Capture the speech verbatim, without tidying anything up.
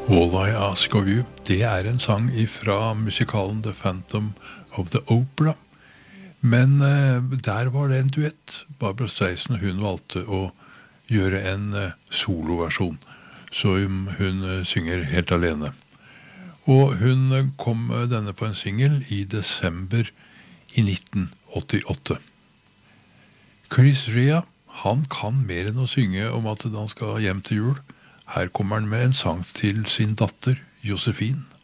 All I Ask of You, det er en sang fra musikalen The Phantom of the Opera. Men eh, der var det en duett. Barbra Streisand, hun valgte å gjøre en eh, soloversjon. Så hun, hun eh, synger helt alene. Og hun eh, kom eh, denne på en single i desember i nitten åttiåtte. Chris Rea, han kan mer enn å synge om at han skal hjem til jul. Her kommer han med en sang til sin datter, Josefine.